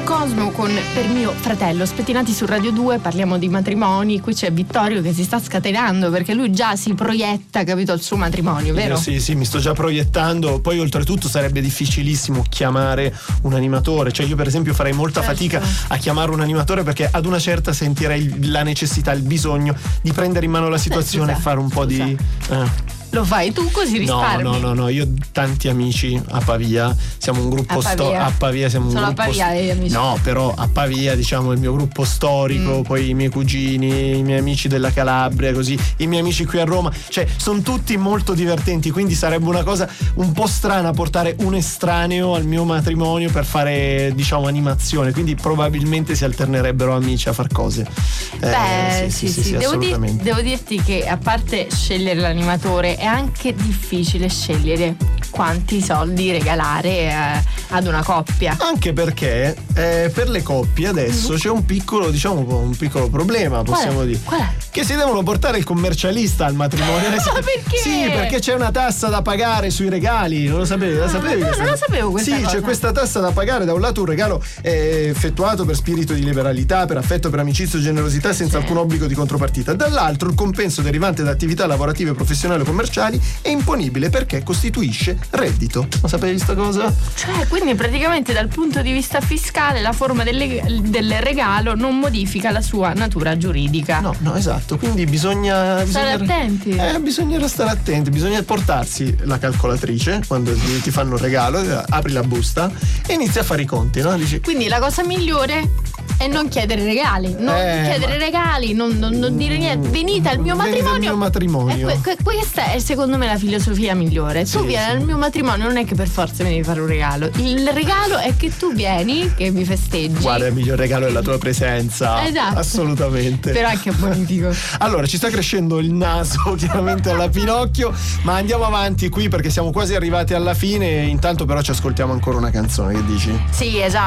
Cosmo con Per mio fratello. Spettinati su Radio 2, parliamo di matrimoni. Qui c'è Vittorio che si sta scatenando perché lui già si proietta, capito, al suo matrimonio, vero? Sì, mi sto già proiettando. Poi oltretutto sarebbe difficilissimo chiamare un animatore. Cioè io per esempio farei molta fatica a chiamare un animatore, perché ad una certa sentirei la necessità, il bisogno di prendere in mano la situazione e fare un po' di... Lo fai tu così risparmi? No, io ho tanti amici a Pavia, siamo un gruppo a Pavia siamo un solo gruppo a Pavia amici. No, però a Pavia diciamo il mio gruppo storico, poi i miei cugini, i miei amici della Calabria, così i miei amici qui a Roma, cioè sono tutti molto divertenti, quindi sarebbe una cosa un po' strana portare un estraneo al mio matrimonio per fare, diciamo, animazione, quindi probabilmente si alternerebbero amici a far cose. Sì, devo dirti che a parte scegliere l'animatore è anche difficile scegliere quanti soldi regalare ad una coppia. Anche perché per le coppie adesso c'è un piccolo problema, possiamo dire. Qual è? Che si devono portare il commercialista al matrimonio. Perché? Sì, perché c'è una tassa da pagare sui regali. Non lo sapevi? La sapevi? No, non lo sapevo questa cosa. Sì, c'è questa tassa da pagare. Da un lato un regalo effettuato per spirito di liberalità, per affetto, per amicizia e generosità, senza alcun obbligo di contropartita. Dall'altro il compenso derivante da attività lavorative, professionali o commerciali è imponibile perché costituisce reddito. Non sapevi sta cosa? Cioè, quindi praticamente dal punto di vista fiscale la forma del regalo non modifica la sua natura giuridica. No, esatto. Quindi bisogna stare attenti. Bisogna stare attenti, bisogna portarsi la calcolatrice quando ti fanno un regalo, apri la busta e inizi a fare i conti, no? Dici, quindi la cosa migliore è non chiedere regali, non dire niente. Venite al mio matrimonio. Questa è secondo me la filosofia migliore. Tu vieni al mio matrimonio, non è che per forza mi devi fare un regalo. Il regalo è che tu vieni, che mi festeggi. Guarda, il miglior regalo è la tua presenza. Esatto. Assolutamente. Però anche bonifico. Allora, ci sta crescendo il naso chiaramente alla Pinocchio, ma andiamo avanti qui perché siamo quasi arrivati alla fine. Intanto però ci ascoltiamo ancora una canzone, che dici? Sì, esatto.